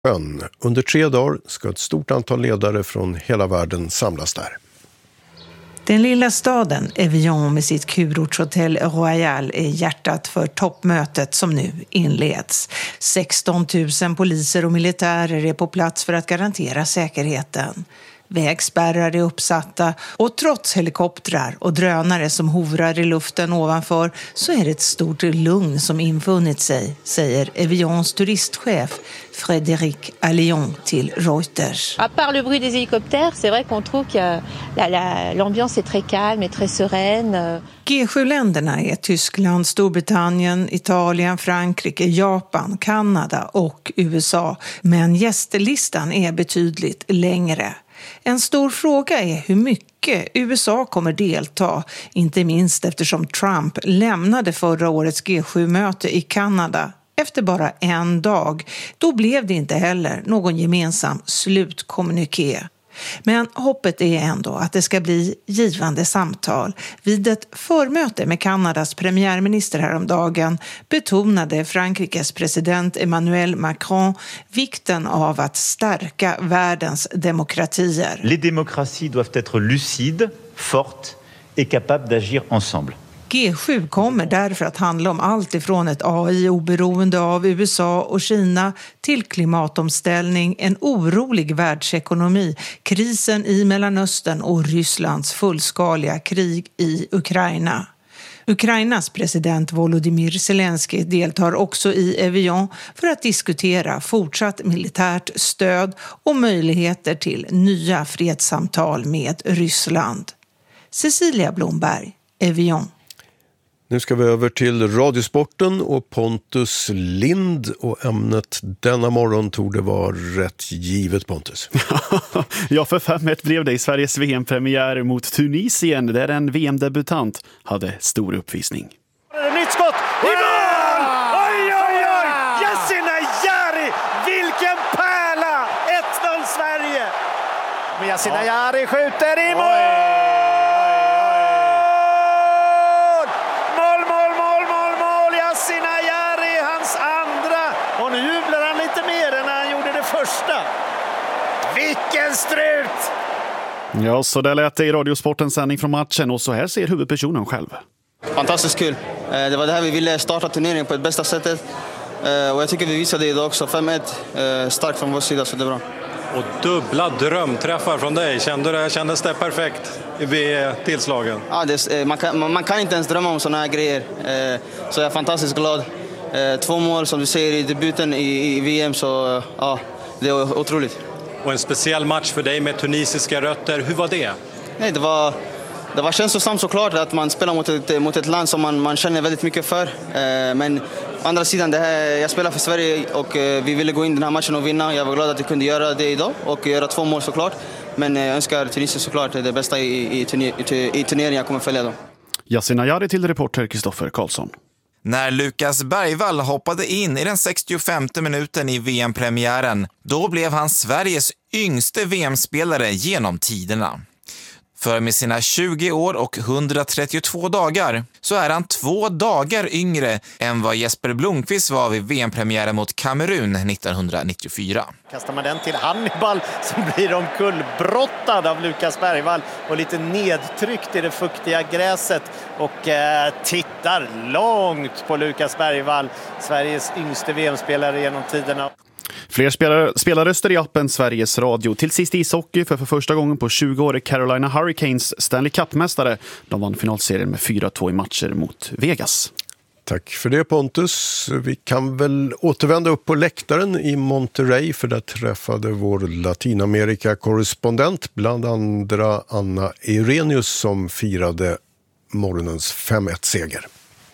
Under 3 dagar ska ett stort antal ledare från hela världen samlas där. Den lilla staden Evian med sitt kurortshotell Royal är hjärtat för toppmötet som nu inleds. 16 000 poliser och militärer är på plats för att garantera säkerheten. Vägspärrar är uppsatta och trots helikoptrar och drönare som hovrar i luften ovanför så är det ett stort lugn som infunnit sig, säger Evians turistchef Frédéric Allion till Reuters. À part le bruit des hélicoptères, c'est vrai qu'on trouve que l'ambiance est très calme et très sereine. G7-länderna är Tyskland, Storbritannien, Italien, Frankrike, Japan, Kanada och USA. Men gästlistan är betydligt längre. En stor fråga är hur mycket USA kommer delta, inte minst eftersom Trump lämnade förra årets G7-möte i Kanada efter bara en dag. Då blev det inte heller någon gemensam slutkommuniké. Men hoppet är ändå att det ska bli givande samtal. Vid ett förmöte med Kanadas premiärminister häromdagen betonade Frankrikes president Emmanuel Macron vikten av att stärka världens demokratier. Les démocraties doivent être lucides, fortes et capables d'agir ensemble. G7 kommer därför att handla om allt ifrån ett AI-oberoende av USA och Kina till klimatomställning, en orolig världsekonomi, krisen i Mellanöstern och Rysslands fullskaliga krig i Ukraina. Ukrainas president Volodymyr Zelensky deltar också i Evian för att diskutera fortsatt militärt stöd och möjligheter till nya fredssamtal med Ryssland. Cecilia Blomberg, Evian. Nu ska vi över till radiosporten och Pontus Lind, och ämnet denna morgon tog det vara rätt givet, Pontus. Ja, för 5-1 blev det i Sveriges VM-premiär mot Tunisien där en VM-debutant hade stor uppvisning. Nytt skott! I mål! Oj, oj, oj! Yassine Jari! Vilken pärla! 1-0 Sverige! Men Yassine Jari skjuter i mål! Vilken strut! Ja, så där lät det i Radiosportens sändning från matchen, och så här ser huvudpersonen själv. Fantastiskt kul. Det var det här vi ville starta turneringen på ett bästa sättet. Och jag tycker vi visade det idag också. 5-1, starkt från vår sida, så det är bra. Och dubbla drömträffar från dig. Kändes det perfekt vid tillslagen? Ja, man kan inte ens drömma om såna här grejer. Så jag är fantastiskt glad. 2 mål som du säger i debuten i VM, så ja, det är otroligt. Och en speciell match för dig med tunisiska rötter. Hur var det? Nej, det var känslosamt såklart att man spelar mot ett land som man känner väldigt mycket för. Men å andra sidan, jag spelar för Sverige och vi ville gå in den här matchen och vinna. Jag var glad att jag kunde göra det idag och göra 2 mål såklart. Men jag önskar Tunisien såklart det bästa i turneringen jag kommer följa då. Yassine Jari till reporter Kristoffer Karlsson. När Lukas Bergvall hoppade in i den 65:e minuten i VM-premiären, då blev han Sveriges yngste VM-spelare genom tiderna. För med sina 20 år och 132 dagar så är han 2 dagar yngre än vad Jesper Blomqvist var vid VM-premiären mot Kamerun 1994. Kastar man den till Hannibal så blir omkullbrottad av Lukas Bergvall och lite nedtryckt i det fuktiga gräset och tittar långt på Lukas Bergvall, Sveriges yngste VM-spelare genom tiderna. Fler spelarröster i appen Sveriges Radio. Till sist ishockey, för första gången på 20 år är Carolina Hurricanes Stanley Cup-mästare. De vann finalserien med 4-2 i matcher mot Vegas. Tack för det, Pontus. Vi kan väl återvända upp på läktaren i Monterrey, för där träffade vår Latinamerika-korrespondent bland andra Anna Eurenius som firade morgonens 5-1-seger.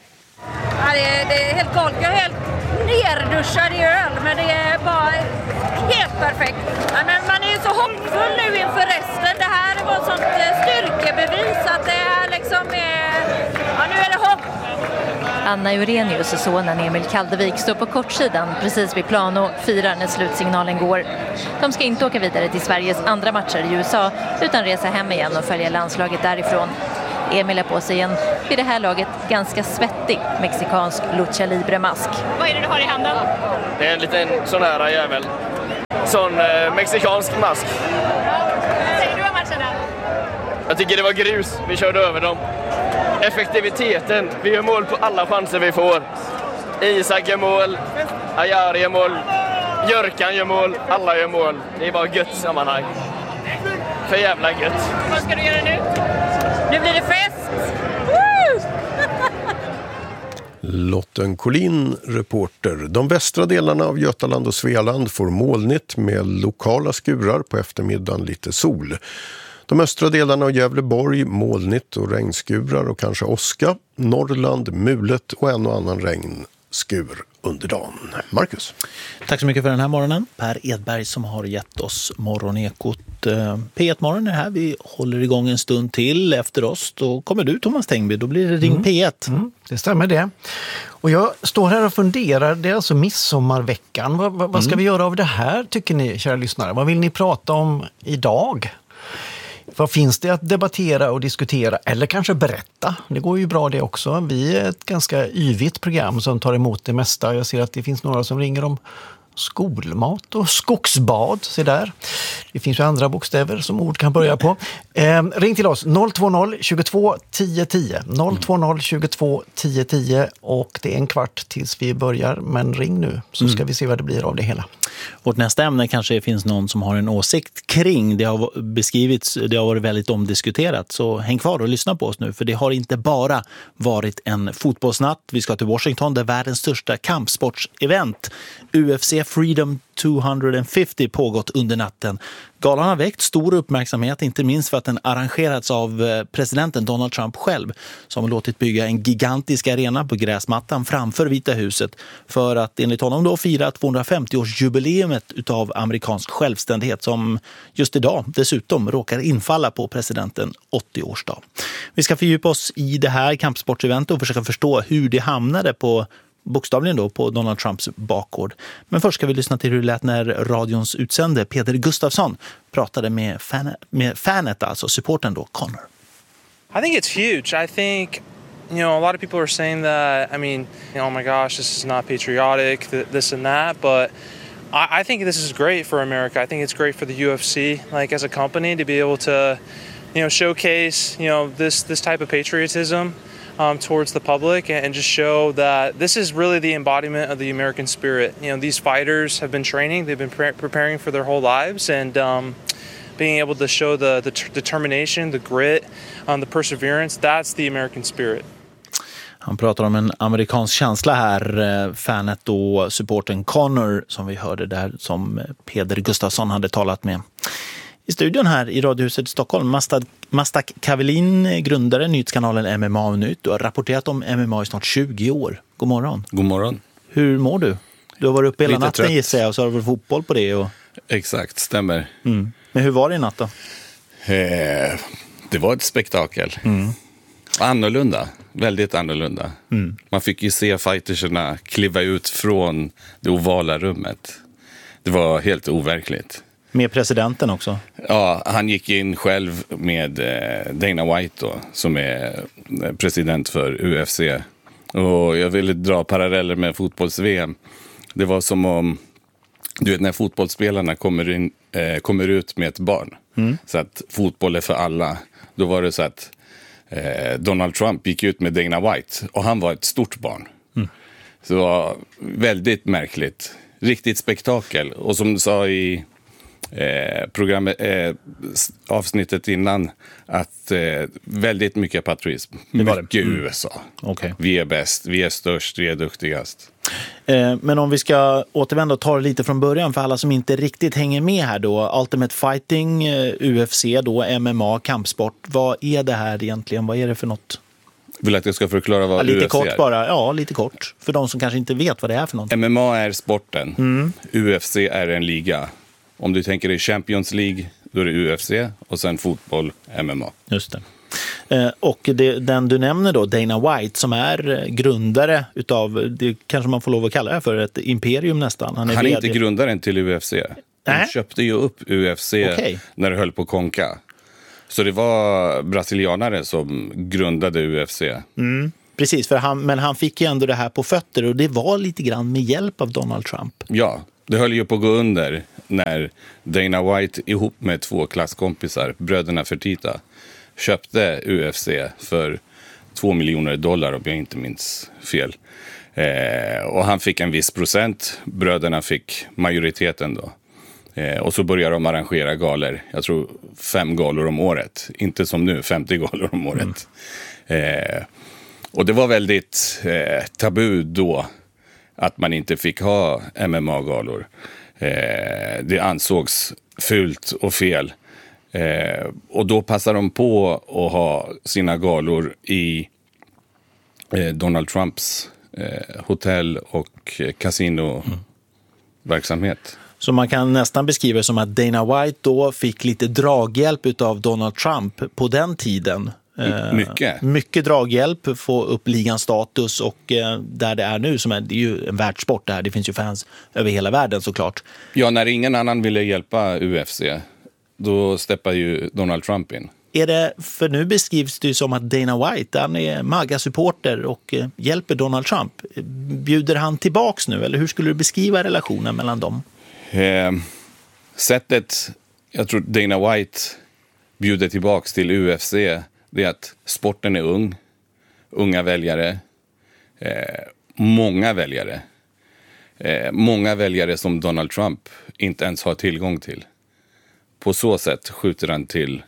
Ja, det är helt galet. Jag är helt nerduschad i öl, men det är bara helt perfekt. Ja, men man är ju så hoppfull nu inför resten. Det här var ett sånt styrkebevis att det här liksom är... Ja, nu är det hopp. Anna Eurenius och sonen Emil Kaldevik står på kortsidan precis vid plan och firar när slutsignalen går. De ska inte åka vidare till Sveriges andra matcher i USA utan resa hem igen och följa landslaget därifrån. Emil är på sig en, vid det här laget, ganska svettig mexikansk lucha libre-mask. Vad är det du har i handen? Det är en liten sån här jävel. sån mexikansk mask. Vad säger du om matchen där? Jag tycker det var grus, vi körde över dem. Effektiviteten, vi gör mål på alla chanser vi får. Isak gör mål, Ajar gör mål, Jörkan gör mål, alla gör mål. Det är bara gött sammanhang. För jävla gött. Vad ska du göra nu? Nu blir det fest! Lotten Collin, reporter. De västra delarna av Götaland och Svealand får molnigt med lokala skurar, på eftermiddagen lite sol. De östra delarna av Gävleborg molnigt och regnskurar och kanske åska. Norrland mulet och en och annan regnskur under dagen. Marcus. Tack så mycket för den här morgonen. Per Edberg som har gett oss morgonekot. P1-morgon är här. Vi håller igång en stund till. Efter oss då kommer du, Thomas Tengby. Då blir det Ring P1. Det stämmer det. Och jag står här och funderar. Det är alltså midsommarveckan. Vad ska vi göra av det här, tycker ni, kära lyssnare? Vad vill ni prata om idag? Vad finns det att debattera och diskutera eller kanske berätta? Det går ju bra det också. Vi är ett ganska yvigt program som tar emot det mesta. Jag ser att det finns några som ringer om skolmat och skogsbad. Se där. Det finns ju andra bokstäver som ord kan börja på. Ring till oss 020 22 10 10. 020 22 10 10 och det är en kvart tills vi börjar. Men ring nu så ska vi se vad det blir av det hela. Vårt nästa ämne kanske finns någon som har en åsikt kring. Det har beskrivits, det har varit väldigt omdiskuterat. Så häng kvar och lyssna på oss nu. För det har inte bara varit en fotbollsnatt. Vi ska till Washington där världens största kampsportsevent, UFC Freedom 250, pågått under natten. Galan har väckt stor uppmärksamhet, inte minst för att den arrangerats av presidenten Donald Trump själv, som har låtit bygga en gigantisk arena på gräsmattan framför Vita huset för att enligt honom då fira 250-årsjubileumet utav amerikansk självständighet som just idag dessutom råkar infalla på presidenten 80-årsdag. Vi ska fördjupa oss i det här kampsportseventet och försöka förstå hur det hamnade på bokstavligen då på Donald Trumps bakgård. Men först ska vi lyssna till hur det lät när radions utsände Peter Gustafsson pratade med fanet, alltså supporten då, Connor. I think it's huge. I think, you know, a lot of people are saying that, I mean, oh my gosh, this is not patriotic, this and that, but I think this is great for America. I think it's great for the UFC, like as a company, to be able to, you know, showcase, you know, this type of patriotism towards the public and just show that this is really the embodiment of the American spirit. You know, these fighters have been training, they've been preparing for their whole lives, and being able to show the determination, the grit, the perseverance, that's the American spirit. Han pratar om en amerikansk känsla här, fanet och supporten Connor som vi hörde där, som Peter Gustafsson hade talat med. I studion här i Radiohuset i Stockholm, Mastak Kavelin, grundare nyhetskanalen MMA-nytt. Du har rapporterat om MMA i snart 20 år. God morgon. God morgon. Hur mår du? Du har varit uppe hela natten trött, gissar jag, och så har du varit fotboll på det. Och... Exakt, stämmer. Men hur var det i natt då? Det var ett spektakel. Annorlunda, väldigt annorlunda. Man fick ju se fightersarna kliva ut från det ovala rummet. Det var helt overkligt. Med presidenten också? Ja, han gick in själv med Dana White då, som är president för UFC. Och jag ville dra paralleller med fotbolls-VM. Det var som om, du vet, när fotbollsspelarna kommer ut med ett barn. Så att fotboll är för alla. Då var det så att Donald Trump gick ut med Dana White och han var ett stort barn. Så det var väldigt märkligt. Riktigt spektakel. Och som du sa i avsnittet innan, att väldigt mycket patriotism, mycket USA. Okay. Vi är bäst, vi är störst, vi är duktigast. Men om vi ska återvända och ta det lite från början för alla som inte riktigt hänger med här då. Ultimate Fighting, UFC då, MMA, kampsport. Vad är det här egentligen? Vad är det för något? Vill att jag ska förklara vad lite UFC kort är? Bara. Ja, lite kort. För de som kanske inte vet vad det är för något. MMA är sporten. UFC är en liga. Om du tänker dig Champions League, då är det UFC och sen fotboll, MMA. Just det. Och den du nämner då, Dana White, som är grundare utav, det kanske man får lov att kalla det för ett imperium nästan. Han är inte grundaren till UFC. De köpte ju upp UFC när det höll på att konka. Så det var brasilianare som grundade UFC. Precis, men han fick ju ändå det här på fötter och det var lite grann med hjälp av Donald Trump. Ja, det höll ju på att gå under. när Dana White ihop med 2 klasskompisar, bröderna Fertitta, köpte UFC för $2 miljoner om jag inte minns fel. Och han fick en viss procent, bröderna fick majoriteten då. Och så började de arrangera galor, jag tror 5 galor om året, inte som nu 50 galor om året. Och det var väldigt tabu då att man inte fick ha MMA-galor. Det ansågs fult och fel. Och då passade de på att ha sina galor i Donald Trumps hotell- och kasinoverksamhet. Så man kan nästan beskriva det som att Dana White då fick lite draghjälp av Donald Trump på den tiden. Mycket draghjälp, få upp ligans status och där det är nu, det är ju en världssport det här, det finns ju fans över hela världen såklart. Ja, när ingen annan ville hjälpa UFC, då steppar ju Donald Trump in. För nu beskrivs det ju som att Dana White, han är MAGA-supporter och hjälper Donald Trump. Bjuder han tillbaks nu, eller hur skulle du beskriva relationen mellan dem? Sättet jag tror Dana White bjuder tillbaks till UFC, det är att sporten är unga väljare, många väljare som Donald Trump inte ens har tillgång till. På så sätt skjuter han till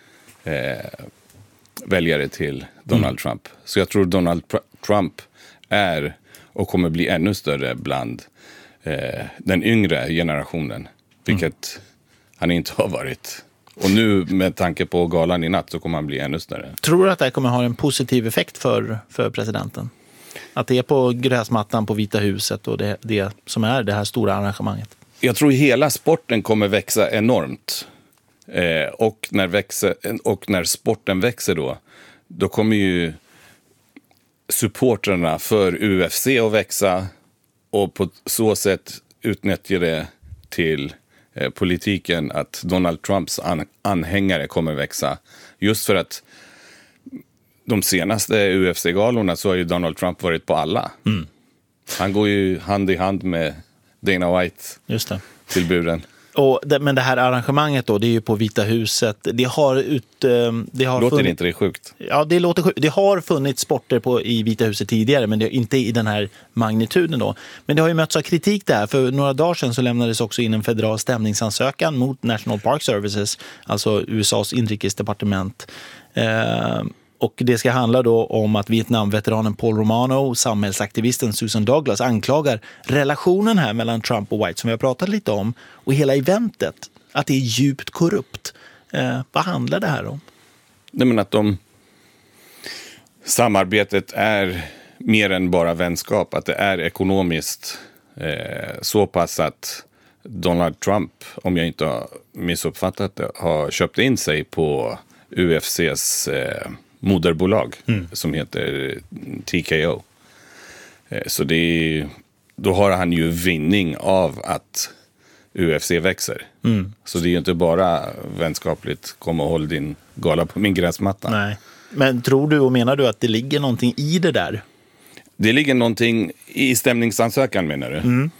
väljare till Donald Trump. Så jag tror Donald Trump är och kommer bli ännu större bland den yngre generationen, vilket han inte har varit. Och nu med tanke på galan i natt så kommer han bli ännu större. Tror du att det kommer ha en positiv effekt för presidenten? Att det är på gräsmattan på Vita huset och det som är det här stora arrangemanget? Jag tror hela sporten kommer växa enormt. Och när sporten växer då kommer ju supporterna för UFC att växa och på så sätt utnyttja det till politiken att Donald Trumps anhängare kommer växa. Just för att de senaste UFC-galorna så har ju Donald Trump varit på alla. Han går ju hand i hand med Dana White. Just det. Till buren. Men det här arrangemanget då, det är ju på Vita huset. Låter inte det sjukt? Ja, det låter sjukt. Det har funnits sporter i Vita huset tidigare, men det är inte i den här magnituden då. Men det har ju mötts av kritik där. För några dagar sedan så lämnades också in en federal stämningsansökan mot National Park Services, alltså USAs inrikesdepartement. Och det ska handla då om att Vietnamveteranen Paul Romano och samhällsaktivisten Susan Douglas anklagar relationen här mellan Trump och White som vi har pratat lite om och hela eventet, att det är djupt korrupt. Vad handlar det här om? Nej, men att samarbetet är mer än bara vänskap, att det är ekonomiskt så pass att Donald Trump, om jag inte har missuppfattat det, har köpt in sig på UFCs moderbolag som heter TKO. Så då har han ju vinning av att UFC växer. Så det är ju inte bara vänskapligt, kom och håll din gala på min gräsmatta. Nej. Men tror du och menar du att det ligger någonting i det där? Det ligger någonting i stämningsansökan, menar du?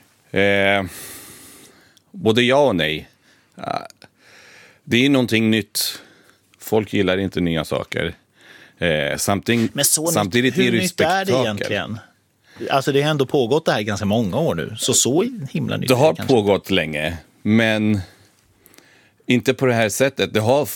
Både ja och nej. Det är någonting nytt. Folk gillar inte nya saker. Samtidigt är det ju spektakel. Hur nytt är det egentligen? Alltså det har ändå pågått det här ganska många år nu. Så himla nytt. Det har pågått länge, men inte på det här sättet. Det har...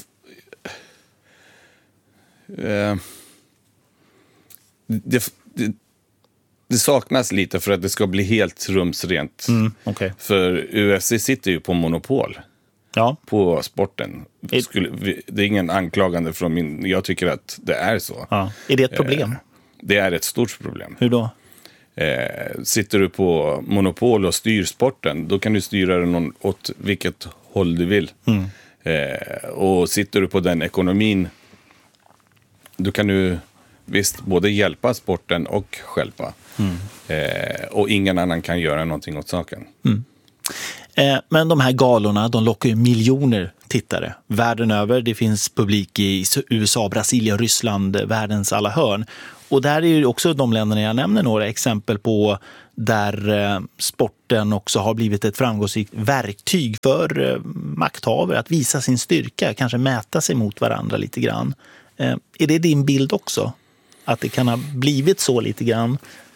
Det saknas lite för att det ska bli helt rumsrent. Okay. För UFC sitter ju på monopol. Ja. På sporten. Det är ingen anklagande från min... Jag tycker att det är så. Ja. Är det ett problem? Det är ett stort problem. Hur då? Sitter du på monopol och styr sporten, då kan du styra den åt vilket håll du vill. Och sitter du på den ekonomin, då kan du visst både hjälpa sporten och stjälpa. Och ingen annan kan göra någonting åt saken. Men de här galorna, de lockar ju miljoner tittare världen över. Det finns publik i USA, Brasilien, Ryssland, världens alla hörn. Och där är ju också de länderna jag nämner några exempel på där sporten också har blivit ett framgångsrikt verktyg för makthavare att visa sin styrka, kanske mäta sig mot varandra lite grann. Är det din bild också? Att det kan ha blivit så lite grann?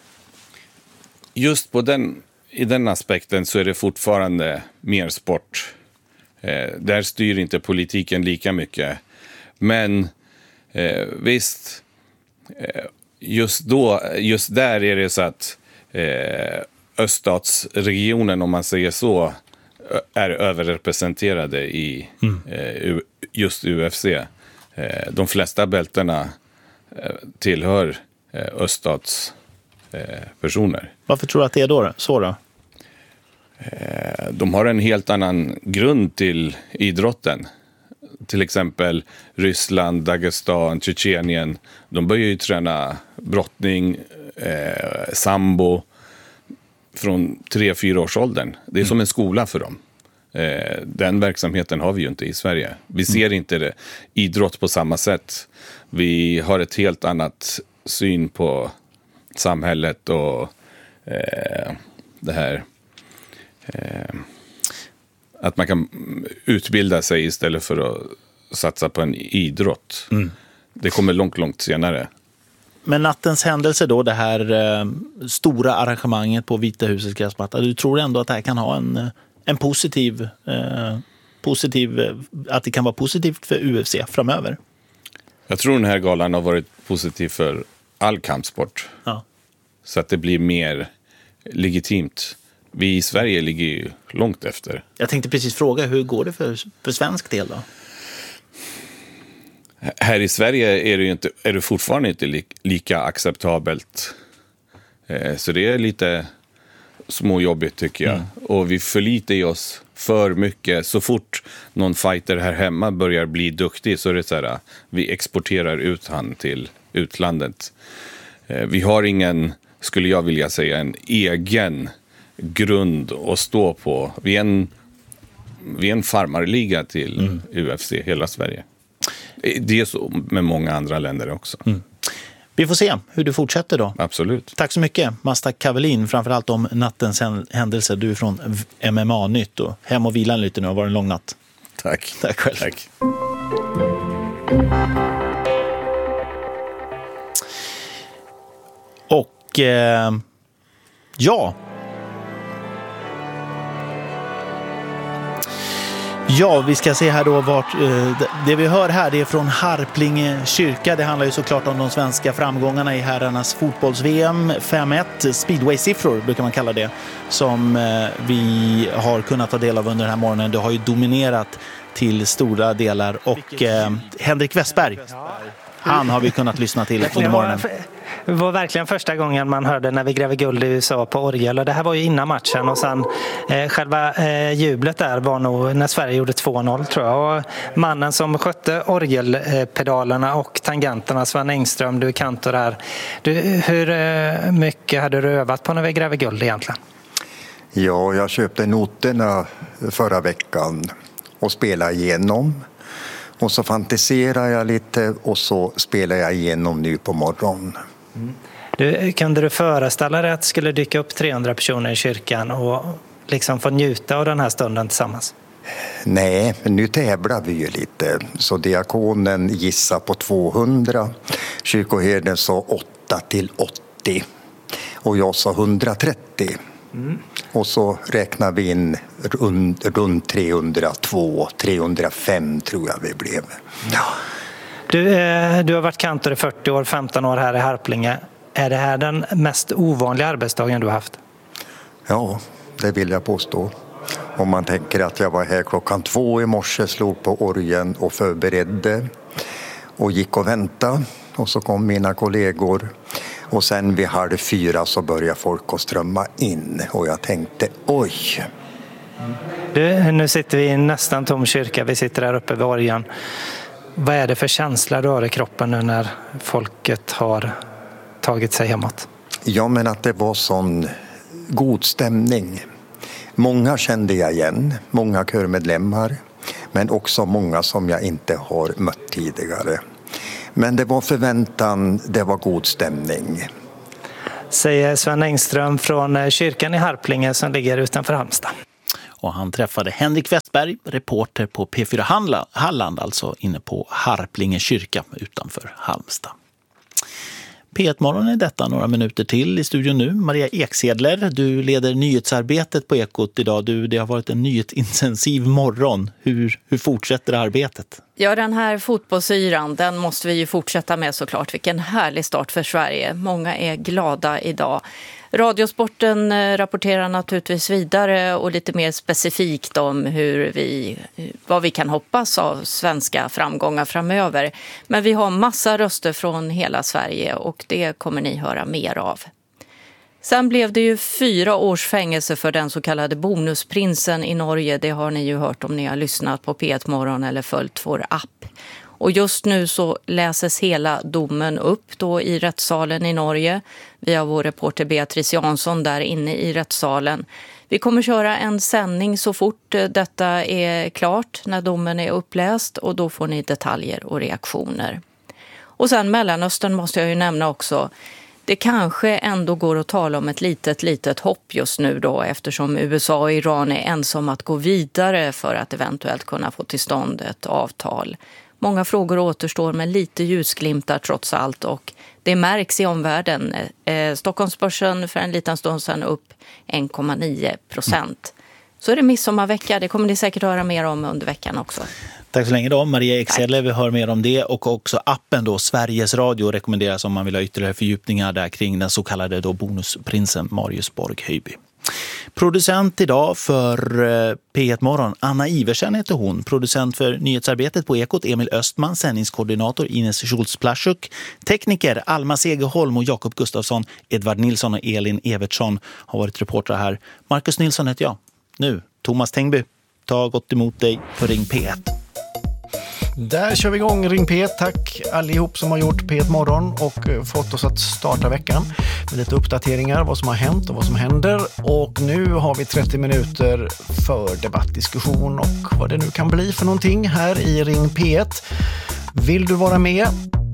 Just i den aspekten så är det fortfarande mer sport. Där styr inte politiken lika mycket. Men visst, just där är det så att öststatsregionen, om man säger så, är överrepresenterade i just UFC. De flesta bälterna tillhör öststatspersoner. Varför tror du att det är då? Så då? De har en helt annan grund till idrotten. Till exempel Ryssland, Dagestan, Tjetjenien. De börjar ju träna brottning, sambo från 3-4 års åldern. Det är som en skola för dem. Den verksamheten har vi ju inte i Sverige. Vi ser inte det idrott på samma sätt. Vi har ett helt annat syn på samhället och det här att man kan utbilda sig istället för att satsa på en idrott. Det kommer långt senare. Men nattens händelse då, det här stora arrangemanget på Vita husets gräsmatta, du tror ändå att det här kan ha en positiv att det kan vara positivt för UFC framöver? Jag tror den här galan har varit positiv för all kampsport. Ja. Så att det blir mer legitimt. Vi i Sverige ligger ju långt efter. Jag tänkte precis fråga, hur går det för svensk del då? Här i Sverige är det fortfarande inte lika acceptabelt. Så det är lite småjobbigt tycker jag. Och vi förlitar oss för mycket. Så fort någon fighter här hemma börjar bli duktig så är det så här, vi exporterar ut han till utlandet. Vi har ingen, skulle jag vilja säga, en egen grund att stå på. Vi är en farmarliga till UFC, hela Sverige. Det är så med många andra länder också. Vi får se hur du fortsätter då. Absolut. Tack så mycket, Mastak Kavelin, framförallt om nattens händelse. Du är från MMA-nytt och hem och vila lite nu. Det har varit en lång natt. Tack. Tack själv. Tack. Och Ja, vi ska se här då vart det vi hör här, det är från Harplinge kyrka. Det handlar ju såklart om de svenska framgångarna i herrarnas fotbolls-VM. 5-1 speedway-siffror brukar man kalla det, som vi har kunnat ta del av under den här morgonen. Det har ju dominerat till stora delar och Henrik Westberg, han har vi kunnat lyssna till under morgonen. Det var verkligen första gången man hörde när vi grävde guld i USA på orgel, och det här var ju innan matchen, och sen själva jublet där var nog när Sverige gjorde 2-0 tror jag, och mannen som skötte orgelpedalerna och tangenterna, Sven Engström, du är kantor här. Hur mycket hade du övat på när vi grävde guld egentligen? Ja, jag köpte noterna förra veckan och spelade igenom. Och så fantiserar jag lite och så spelar jag igenom nu på morgonen. Kunde du föreställa dig att det skulle dyka upp 300 personer i kyrkan och liksom få njuta av den här stunden tillsammans? Nej, men nu tävlar vi ju lite. Så diakonen gissar på 200. Kyrkoherden sa 8-80. Och jag sa 130. Och så räknar vi in runt 302, 305 tror jag vi blev. Ja. Du har varit kantor i 40 år, 15 år här i Harplinge. Är det här den mest ovanliga arbetsdagen du har haft? Ja, det vill jag påstå. Om man tänker att jag var här 2:00 i morse, slog på orgeln och förberedde och gick och väntade. Och så kom mina kollegor. Och sen vid 3:30 så började folk att strömma in. Och jag tänkte, oj! Nu sitter vi i en nästan tom kyrka. Vi sitter där uppe vid orgeln. Vad är det för känsla du har i kroppen nu när folket har tagit sig hemåt? Ja, men att det var sån god stämning. Många kände jag igen. Många körmedlemmar. Men också många som jag inte har mött tidigare. Men det var förväntan, det var god stämning. Säger Sven Engström från kyrkan i Harplinge som ligger utanför Halmstad. Och han träffade Henrik Westberg, reporter på P4 Halland, alltså inne på Harplinge kyrka utanför Halmstad. P1-morgon är detta, några minuter till i studion nu. Maria Eksedler, du leder nyhetsarbetet på Ekot idag. Det har varit en nyhetsintensiv morgon. Hur fortsätter arbetet? Ja, den här fotbollsyran, den måste vi ju fortsätta med såklart. Vilken härlig start för Sverige. Många är glada idag. Radiosporten rapporterar naturligtvis vidare och lite mer specifikt om vad vi kan hoppas av svenska framgångar framöver. Men vi har massa röster från hela Sverige och det kommer ni höra mer av. Sen blev det ju 4 års fängelse för den så kallade bonusprinsen i Norge. Det har ni ju hört om ni har lyssnat på P1 Morgon eller följt vår app. Och just nu så läses hela domen upp då i rättssalen i Norge. Vi har vår reporter Beatrice Jansson där inne i rättssalen. Vi kommer köra en sändning så fort detta är klart när domen är uppläst och då får ni detaljer och reaktioner. Och sen Mellanöstern måste jag ju nämna också. Det kanske ändå går att tala om ett litet hopp just nu då eftersom USA och Iran är ensamma att gå vidare för att eventuellt kunna få till stånd ett avtal. Många frågor återstår med lite ljusglimtar trots allt och det märks i omvärlden. Stockholmsbörsen för en liten stund sedan upp 1,9%. Så är det midsommarvecka, det kommer ni säkert höra mer om under veckan också. Tack så länge då, Maria Eksedler. Vi hör mer om det och också appen då, Sveriges Radio rekommenderas om man vill ha ytterligare fördjupningar där kring den så kallade då bonusprinsen Marius Borg-Höjby. Producent idag för P1 Morgon, Anna Iversen heter hon. Producent för nyhetsarbetet på Ekot, Emil Östman. Sändningskoordinator Ines Schultz-Plaschuk. Tekniker Alma Segerholm och Jakob Gustafsson. Edvard Nilsson och Elin Evertsson har varit reportrar här. Marcus Nilsson heter jag. Nu, Thomas Tengby. Ta gott emot dig på Ring P1. Där kör vi igång Ring P1. Tack allihop som har gjort P1 Morgon och fått oss att starta veckan med lite uppdateringar, vad som har hänt och vad som händer. Och nu har vi 30 minuter för debattdiskussion och vad det nu kan bli för någonting här i Ring P1. Vill du vara med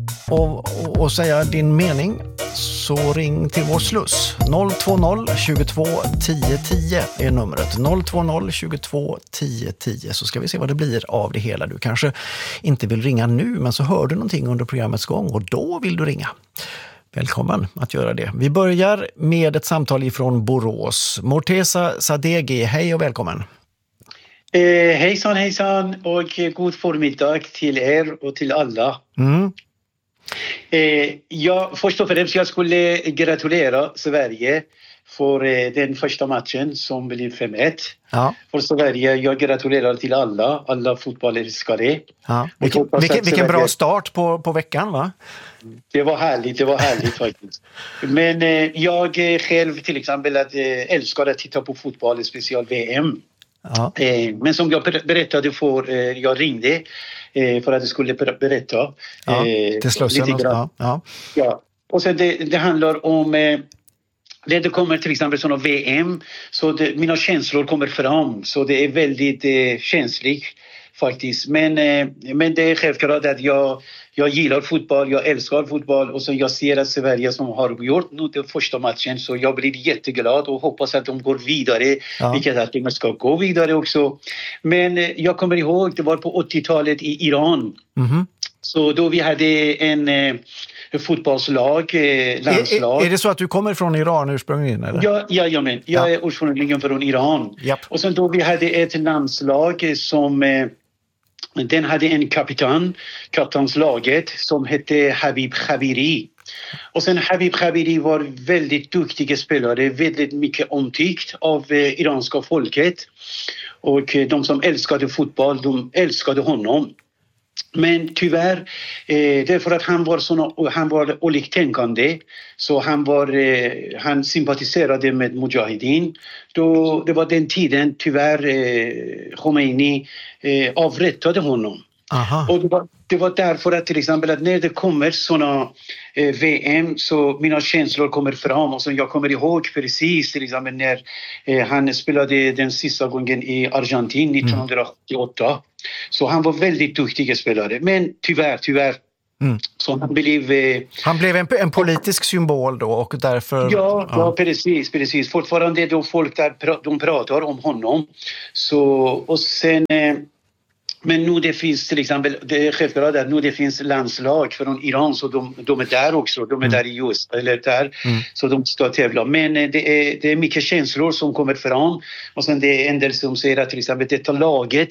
och säga din mening så ring till vår sluss. 020 22 10 10 är numret. 020 22 10 10 så ska vi se vad det blir av det hela. Du kanske inte vill ringa nu men så hör du någonting under programmets gång och då vill du ringa. Välkommen att göra det. Vi börjar med ett samtal ifrån Borås. Morteza Sadeghi, hej och välkommen. Hejsan och god förmiddag till er och till alla. Först och främst jag skulle gratulera Sverige för den första matchen som blev 5-1. Ja. För Sverige, jag gratulerar till alla fotbollsälskare. Ja. Vilken bra start på veckan, va? Det var härligt faktiskt. Men jag själv till exempel älskar att titta på fotboll, speciellt VM. Ja. Men som jag berättade jag ringde för att jag skulle berätta till Slussen lite grann. Ja. Och sen det handlar om när det kommer till exempel sådana VM så mina känslor kommer fram så det är väldigt känsligt faktiskt. Men det är självklart att jag gillar fotboll, jag älskar fotboll och så jag ser att Sverige som har gjort nu den första matchen så jag blir jätteglad och hoppas att de går vidare, vilket att de ska gå vidare också. Men jag kommer ihåg, det var på 80-talet i Iran. Så då vi hade en fotbollslag, landslag. Är det så att du kommer från Iran ursprungligen? Eller? Jag är ursprungligen från Iran. Japp. Och sen då vi hade ett landslag som den hade en kaptenslaget som hette Habib Khabiri. Och sen Habib Khabiri var väldigt duktiga spelare, väldigt mycket omtyckt av iranska folket. Och de som älskade fotboll, de älskade honom. Men tyvärr, därför att han var oliktänkande så han sympatiserade med Mujahedin. Då det var den tiden tyvärr Khomeini avrättade honom. Aha. Och det var därför att till exempel att när det kommer såna VM så mina känslor kommer fram och så jag kommer ihåg precis till exempel när han spelade den sista gången i Argentin 1988. Så han var väldigt duktig spelare men tyvärr Så han blev en politisk symbol då och därför... Ja, precis. Fortfarande då folk där de pratar om honom. Så, och sen... Men nu det finns till exempel, det är självklart att nu det finns landslag från Iran så de är där också, de är där i USA eller där, så de ska tävla. Men det är mycket känslor som kommer fram och sen det är en del som säger att till exempel detta laget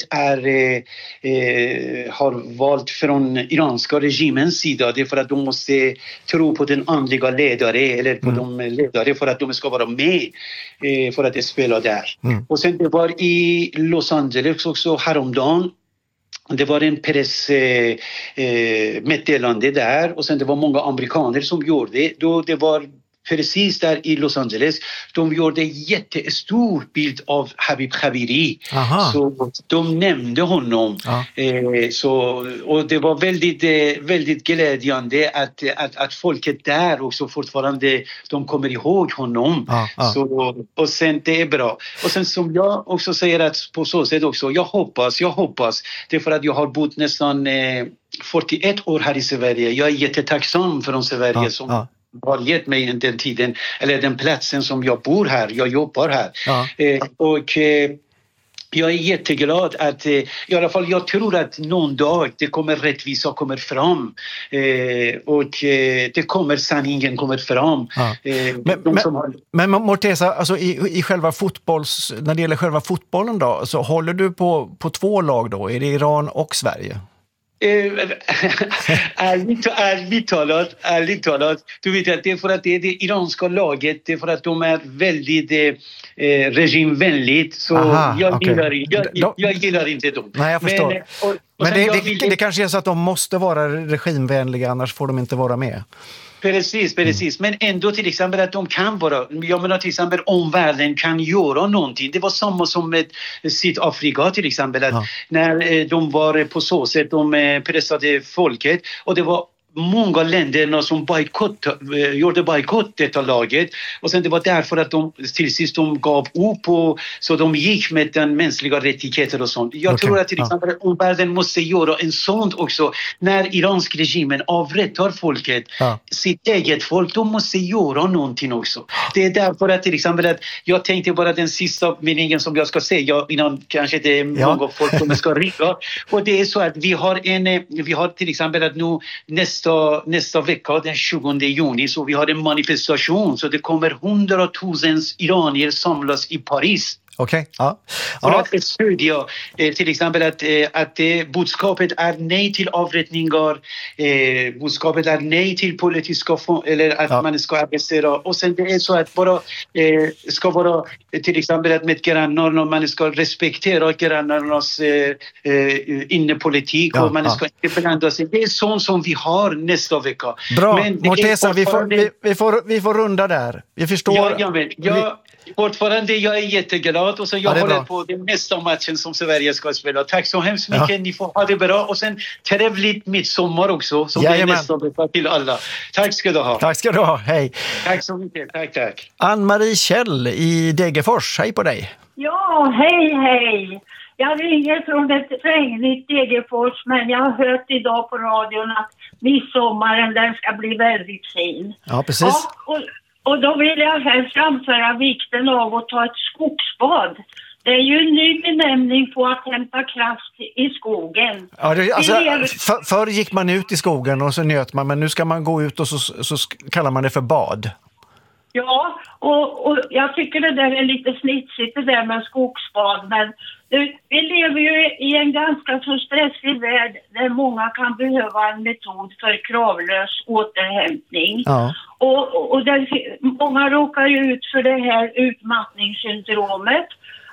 har valt från iranska regimens sida. Det är för att de måste tro på den andliga ledare eller på de ledare för att de ska vara med för att spela där. Och sen det var i Los Angeles också häromdagen. Det var en pressmeddelande där och sen det var många amerikaner som gjorde det. Då det var precis där i Los Angeles. De gjorde en jättestor bild av Habib Khabiri. Så de nämnde honom. Och det var väldigt glädjande att folket där också fortfarande de kommer ihåg honom. Så, och sen det är bra. Och sen som jag också säger att på så sätt också, jag hoppas. Det är för att jag har bott nästan 41 år här i Sverige. Jag är jättetacksam för Sverige som har gett mig den tiden eller den platsen som jag bor här, jag jobbar här. Jag är jätteglad att i alla fall jag tror att någon dag det kommer rättvisa kommer fram och det kommer sanningen kommer fram. Men Morteza, alltså i själva när det gäller själva fotbollen då, så håller du på två lag då? Är det Iran och Sverige? Ärligt talat, du vet att det är för att det är det iranska laget, det är för att de är väldigt regimvänligt, så jag gillar inte dem. Nej, jag förstår. Men det kanske är så att de måste vara regimvänliga, annars får de inte vara med. Precis. Men ändå till exempel att de kan vara, jag menar till exempel om världen kan göra någonting. Det var samma som med Sydafrika till exempel, att när de var på så sätt, de pressade folket och det var många länder som gjorde bojkott detta laget och sen det var därför att de till sist de gav upp och så de gick med den mänskliga rättigheter och sånt. Jag tror att till exempel omvärlden måste göra en sånt också när iransk regimen avrättar folket, sitt eget folk, de måste göra någonting också. Det är därför att till exempel att jag tänkte bara den sista meningen som jag ska säga innan kanske det är många folk som ska ringa, och det är så att vi har till exempel att nu nästa vecka, den 20 juni, så vi har en manifestation, så det kommer 100 000 iranier samlas i Paris. För att stödja till exempel att budskapet är nej till avrättningar, budskapet är nej till politiska eller att man ska arrestera, och sen det är så att bara ska vara till exempel att med grannarna man ska respektera grannarnas innepolitik och man ska inte blanda sig. Det är sånt som vi har nästa vecka. Bra, Morteza, vi får runda där. Vi förstår. Fortfarande jag är jätteglad och så jag håller på den nästa matchen som Sverige ska spela. Tack så hemskt mycket, ni får ha det bra och sen trevligt midsommar också som blir nästa vecka till alla. Tack ska du ha. Tack ska du ha, hej. Tack så mycket, tack. Ann-Marie Kjell i Degerfors, hej på dig. Ja, hej. Jag ringer från ett regnigt Degerfors, men jag har hört idag på radion att midsommaren den ska bli väldigt fin. Ja, precis. Och då vill jag här framföra vikten av att ta ett skogsbad. Det är ju en ny benämning på att hämta kraft i skogen. Ja, förr gick man ut i skogen och så njöt man, men nu ska man gå ut och så kallar man det för bad. Ja, och jag tycker det där är lite snitsigt det där med skogsbad, men vi lever ju i en ganska så stressig värld där många kan behöva en metod för kravlös återhämtning. Ja. Och där, många råkar ju ut för det här utmattningssyndromet.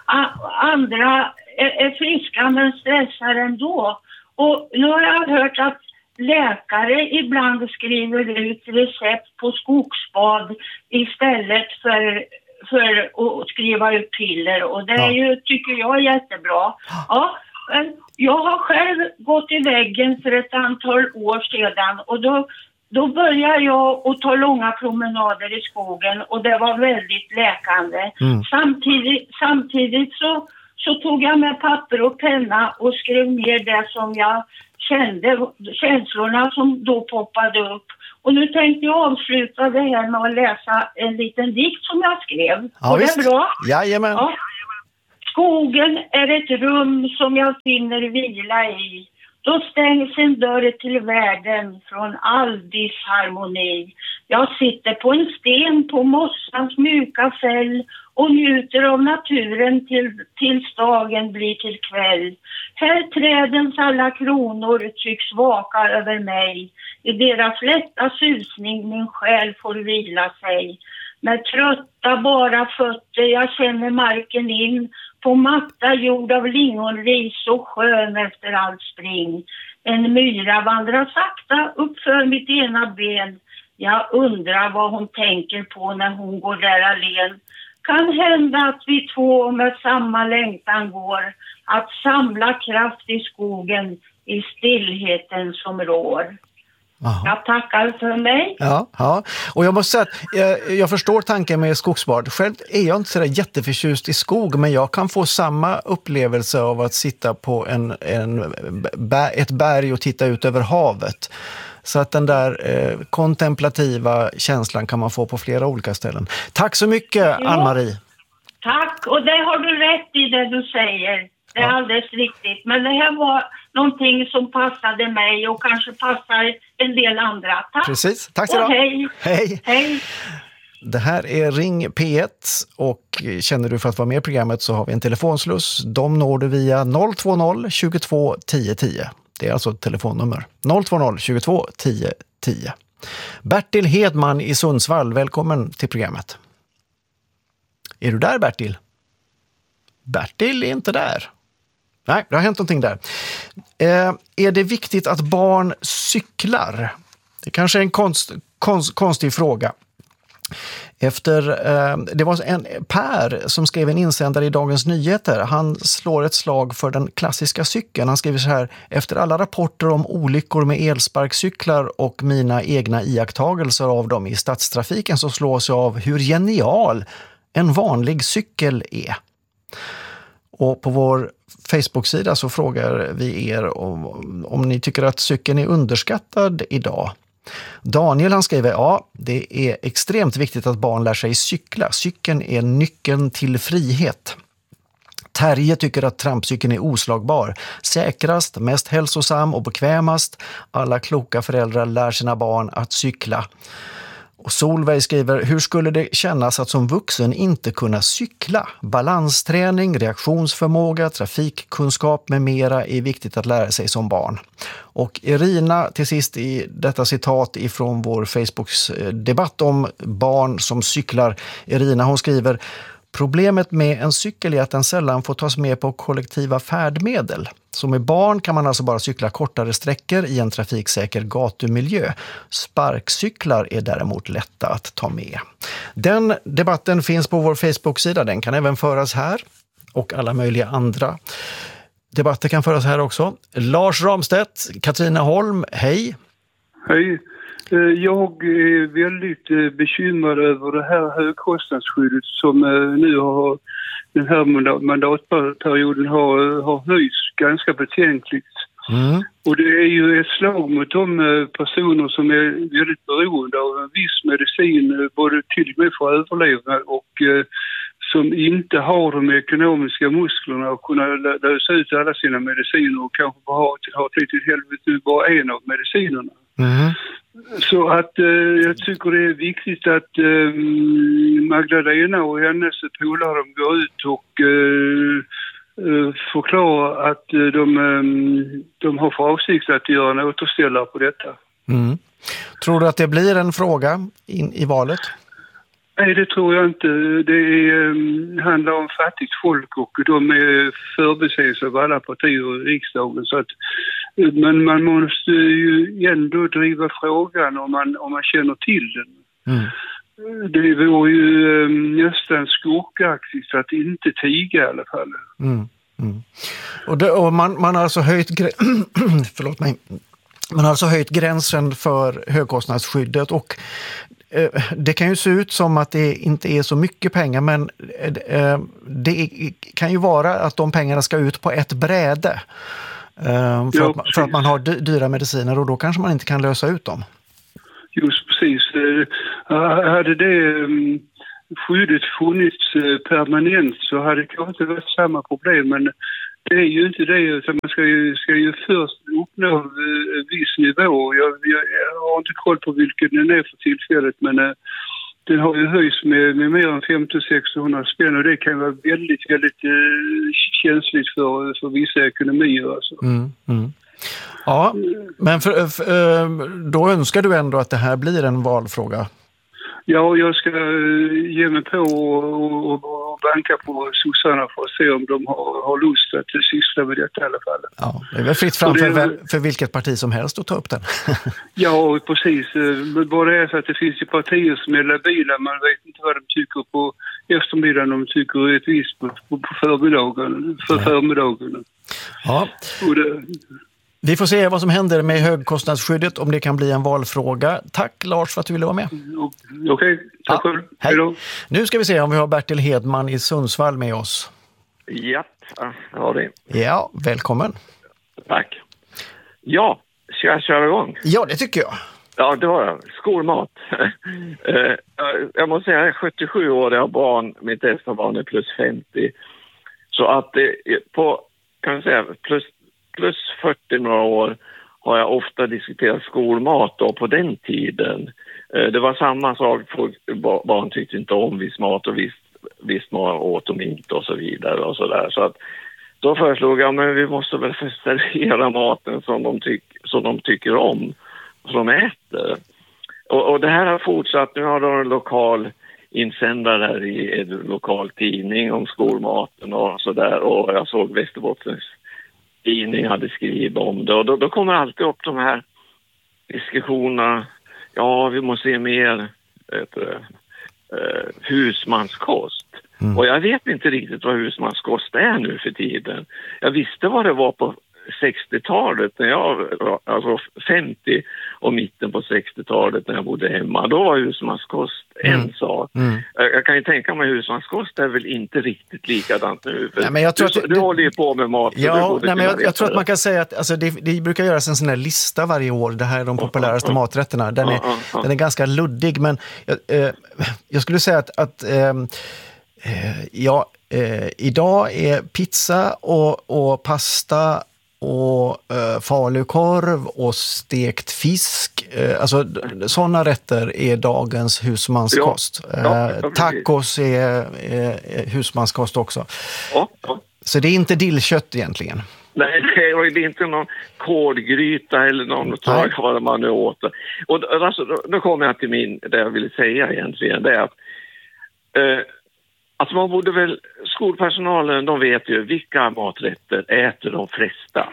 Andra är friska men stressar ändå. Och nu har jag hört att läkare ibland skriver ut recept på skogsbad istället för att skriva ut piller, och det är ju, tycker jag, jättebra. Ja, jag har själv gått i väggen för ett antal år sedan, och då började jag att ta långa promenader i skogen och det var väldigt läkande. Samtidigt så tog jag med papper och penna och skrev ner det som jag kände, känslorna som då poppade upp. Och nu tänkte jag avsluta det här med att läsa en liten dikt som jag skrev. Ja, och visst. det är bra? Jajamän. Ja. Skogen är ett rum som jag finner vila i. Då stängs en dörr till världen från all disharmoni. Jag sitter på en sten på mossans mjuka fäll och njuter av naturen tills dagen blir till kväll. Här trädens alla kronor tycks vaka över mig. I deras lätta susning min själ får vila sig. Med trötta bara fötter jag känner marken in. På matta jord av lingonris och skön efter allt spring. En myra vandrar sakta upp för mitt ena ben. Jag undrar vad hon tänker på när hon går där alene. Kan hända att vi två med samma längtan går. Att samla kraft i skogen i stillheten som rår. Aha. Jag tackar för mig. Ja. Och jag måste säga att jag förstår tanken med skogsbad. Själv är jag inte så där jätteförtjust i skog, men jag kan få samma upplevelse av att sitta på ett berg och titta ut över havet. Så att den där kontemplativa känslan kan man få på flera olika ställen. Tack så mycket, Ann-Marie. Tack, och det har du rätt i det du säger. Det är alldeles riktigt. Men det här var någonting som passade mig och kanske passar en del andra. Tack. Precis. Tack så och mycket. Hej. Hej. Det här är Ring P1 och känner du för att vara med i programmet så har vi en telefonsluss. De når du via 020 22 10 10. Det är alltså ett telefonnummer. 020 22 10 10. Bertil Hedman i Sundsvall, välkommen till programmet. Är du där, Bertil? Bertil är inte där. Nej, det har hänt någonting där. Är det viktigt att barn cyklar? Det kanske är en konstig fråga. Det var en Per som skrev en insändare i Dagens Nyheter. Han slår ett slag för den klassiska cykeln. Han skriver så här: efter alla rapporter om olyckor med elsparkcyklar och mina egna iakttagelser av dem i stadstrafiken så slås jag av hur genial en vanlig cykel är. Och på vår Facebook-sida så frågar vi er om ni tycker att cykeln är underskattad idag. Daniel han skriver, ja, det är extremt viktigt att barn lär sig cykla. Cykeln är nyckeln till frihet. Terje tycker att trampcykeln är oslagbar. Säkrast, mest hälsosam och bekvämast. Alla kloka föräldrar lär sina barn att cykla. Och Solveig skriver, hur skulle det kännas att som vuxen inte kunna cykla? Balansträning, reaktionsförmåga, trafikkunskap med mera är viktigt att lära sig som barn. Och Irina till sist i detta citat ifrån vår Facebooks debatt om barn som cyklar. Irina hon skriver, problemet med en cykel är att den sällan får tas med på kollektiva färdmedel. Så med barn kan man alltså bara cykla kortare sträckor i en trafiksäker gatumiljö. Sparkcyklar är däremot lätta att ta med. Den debatten finns på vår Facebook-sida. Den kan även föras här och alla möjliga andra debatter kan föras här också. Lars Ramstedt, Katrineholm, hej! Hej! Jag är väldigt bekymrad över det här högkostnadsskyddet som nu har den här mandatperioden har höjts ganska betänkligt. Mm. Och det är ju ett slag mot de personer som är väldigt beroende av en viss medicin, både till och med för överlevnad och som inte har de ekonomiska musklerna att kunna lösa ut alla sina mediciner och kanske ha till helvete bara en av medicinerna. Mm. Så att jag tycker det är viktigt att Magdalena och hennes polare går ut och förklarar att de har för avsikt att göra en återställare på detta. Mm. Tror du att det blir en fråga i valet? Nej, det tror jag inte. Det handlar om fattigt folk och de förbises av alla partier i riksdagen. Så att, men man måste ju ändå driva frågan om man känner till den. Mm. Det vore ju nästan skurkaktigt att inte tiga i alla fall. Mm. Mm. Och man har alltså höjt förlåt mig. Man har alltså höjt gränsen för högkostnadsskyddet och det kan ju se ut som att det inte är så mycket pengar, men det kan ju vara att de pengarna ska ut på ett bräde. För att man har dyra mediciner och då kanske man inte kan lösa ut dem. Just precis. Hade det skyddet funnits permanent så hade det kanske inte varit samma problem, men det är ju inte det, utan man ska ju först uppnå en viss nivå. Jag har inte koll på vilken den är för tillfället, men den har ju höjts med mer än 500-600 spänn och det kan vara väldigt, väldigt känsligt för vissa ekonomier. Alltså. Ja, men då önskar du ändå att det här blir en valfråga? Ja, jag ska ge mig på och banka på Susanna för att se om de har lust att syssla med detta i alla fall. Ja, det är väl fritt fram för vilket parti som helst att ta upp den. Ja, precis. Bara det är så att det finns ju partier som är labila. Man vet inte vad de tycker på eftermiddagen, de tycker ett visst på förmiddagen. Ja. Vi får se vad som händer med högkostnadsskyddet, om det kan bli en valfråga. Tack Lars för att du ville vara med. Okej, tack själv. Hej då. Nu ska vi se om vi har Bertil Hedman i Sundsvall med oss. Ja, har det. Ja, välkommen. Tack. Ja, ska jag köra igång? Ja, det tycker jag. Ja, det var jag. Skolmat. Jag måste säga, jag är 77 år, jag har barn. Mitt äldsta barn är plus 50. Så att på, kan jag säga, plus 40 några år har jag ofta diskuterat skolmat, och på den tiden det var samma sak, barn tyckte inte om viss mat och visst mat åt de inte och så vidare och så där. Så att då föreslog jag, men vi måste väl servera maten som de tycker om, som de äter. Och det här har fortsatt. Nu har de en lokal insändare här i en lokal tidning om skolmaten och så där, och jag såg Västerbottens tidning hade skrivit om det, och då kommer alltid upp de här diskussionerna. Ja, vi måste se mer husmanskost. Och jag vet inte riktigt vad husmanskost är nu för tiden. Jag visste vad det var på 60-talet, när alltså 50 och mitten på 60-talet när jag bodde hemma. Då var husmanskost en sak. Jag kan ju tänka mig husmanskost är väl inte riktigt likadant nu. Nej, men jag tror du håller ju på med mat. Ja, men jag tror att man kan säga att alltså, det brukar göras en sån här lista varje år. Det här är de populäraste maträtterna. Den är ganska luddig, men jag skulle säga att idag är pizza och pasta och falukorv och stekt fisk. Alltså sådana rätter är dagens husmanskost. Tacos är husmanskost också. Så det är inte dillkött egentligen. Nej, det är inte någon kålgryta eller någon vad man nu åt. Och alltså, då kommer jag till det jag ville säga egentligen. Det är att alltså man borde väl, skolpersonalen, de vet ju vilka maträtter äter de flesta.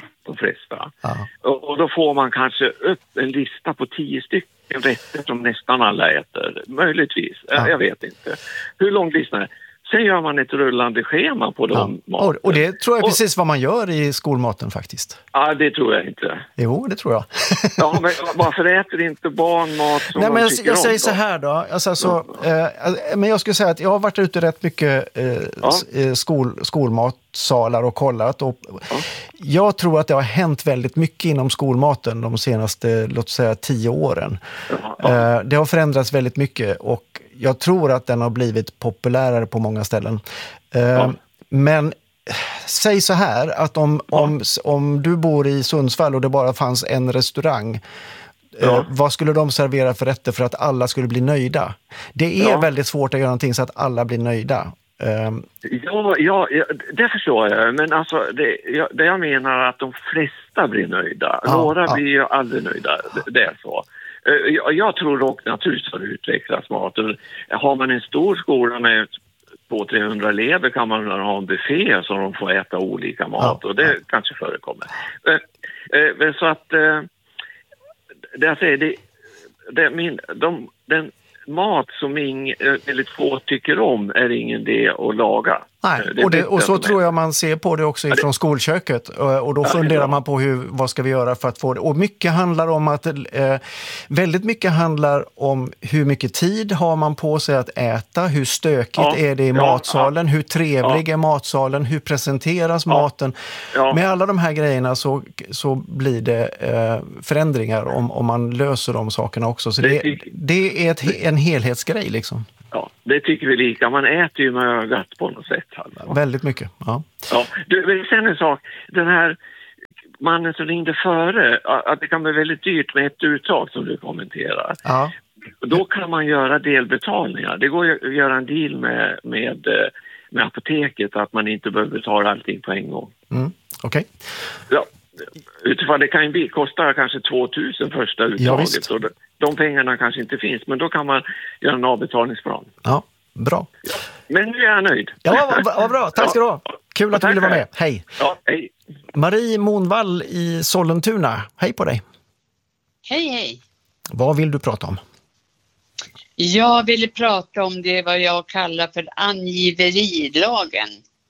Och då får man kanske upp en lista på 10 stycken rätter som nästan alla äter. Möjligtvis, jag vet inte. Hur lång lista är det? Sen gör man ett rullande schema på de maten. Och det tror jag precis vad man gör i skolmaten faktiskt. Ja, det tror jag inte. Jo, det tror jag. Ja, men varför äter inte barn mat som Nej, men de tycker jag om säger så här då. Men jag skulle säga att jag har varit ute rätt mycket skolmatsalar och kollat. Och jag tror att det har hänt väldigt mycket inom skolmaten de senaste, låt säga 10 åren. Det har förändrats väldigt mycket och jag tror att den har blivit populärare på många ställen. Men säg så här, att om du bor i Sundsvall och det bara fanns en restaurang, vad skulle de servera för rätter för att alla skulle bli nöjda? Det är väldigt svårt att göra någonting så att alla blir nöjda. Ja, det förstår jag. Men alltså, det jag menar är att de flesta blir nöjda. Några blir ju aldrig nöjda. Det är så. Jag tror dock naturligtvis att det utvecklas mat. Har man en stor skola med 200-300 elever kan man ha en buffé så de får äta olika mat. Och det kanske förekommer. Så att det jag säger, den mat som väldigt få tycker om är ingen idé att laga. Nej, och så tror jag man ser på det också ifrån skolköket. Och då funderar man på vad ska vi göra för att få det. Och mycket handlar om att väldigt mycket handlar om hur mycket tid har man på sig att äta, hur stökigt är det i matsalen, hur trevlig är matsalen, hur presenteras maten. Med alla de här grejerna så blir det förändringar om man löser de sakerna också. Så det är en helhetsgrej liksom. Ja, det tycker vi lika. Man äter ju med ögat på något sätt. Väldigt mycket, ja. Sen en sak. Den här mannen som ringde före, att det kan bli väldigt dyrt med ett uttag som du kommenterar. Ja. Då kan man göra delbetalningar. Det går att göra en deal med apoteket att man inte behöver betala allting på en gång. Okej. Ja. Utifrån det kan ju kosta kanske 2000 första uttaget och de pengarna kanske inte finns, men då kan man göra en avbetalningsplan. Ja, bra. Ja. Men nu är jag nöjd. Ja, vad bra. Tack ska du ha. Kul att du ville vara med. Hej. Ja, hej. Marie Monvall i Sollentuna. Hej på dig. Hej. Vad vill du prata om? Jag ville prata om det vad jag kallar för angiverilagen.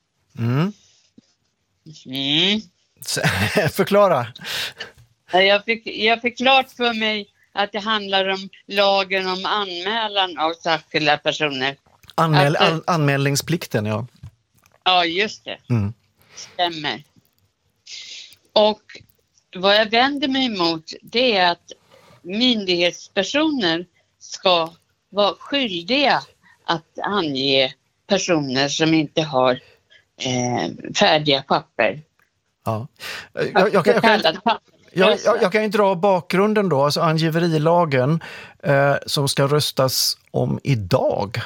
Förklara. Jag fick klart för mig att det handlar om lagen om anmälan av särskilda personer. Anmälningsplikten, ja. Ja, just det. Stämmer. Och vad jag vänder mig emot, det är att myndighetspersoner ska vara skyldiga att ange personer som inte har färdiga papper. Ja. Jag kan inte dra bakgrunden då, alltså angiverilagen som ska röstas om idag.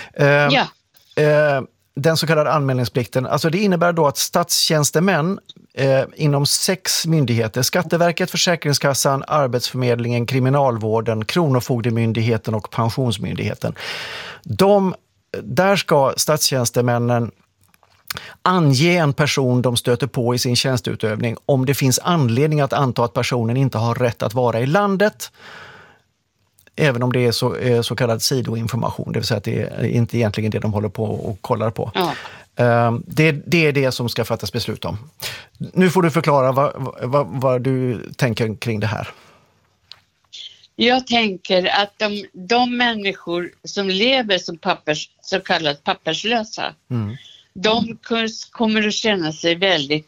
Den så kallade anmälningsplikten, alltså det innebär då att statstjänstemän inom 6 myndigheter, Skatteverket, Försäkringskassan, Arbetsförmedlingen, Kriminalvården, Kronofogdemyndigheten och Pensionsmyndigheten. Där ska statstjänstemännen ange en person de stöter på i sin tjänsteutövning om det finns anledning att anta att personen inte har rätt att vara i landet, även om det är så kallad sidoinformation, det vill säga att det är inte egentligen det de håller på och kollar på. Ja. Det är det som ska fattas beslut om. Nu får du förklara vad du tänker kring det här. Jag tänker att de människor som lever som så kallat papperslösa, de kommer att känna sig väldigt